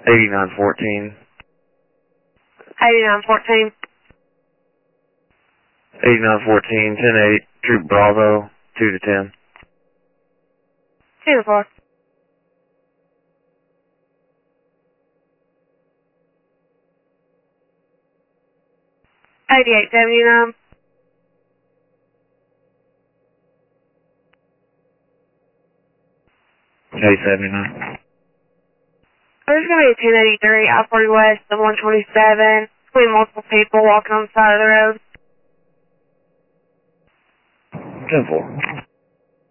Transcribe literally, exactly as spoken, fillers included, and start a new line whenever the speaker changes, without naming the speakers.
eighty-nine fourteen.
eighty-nine fourteen.
eighty-nine fourteen, ten eight, Troop Bravo, two to ten.
two to four. eighty-eight seventy-nine.
eight seventy-nine.
There's going to be a ten eighty-three, I forty West, the one twenty-seven. Between multiple people walking on the side of the road.
ten four.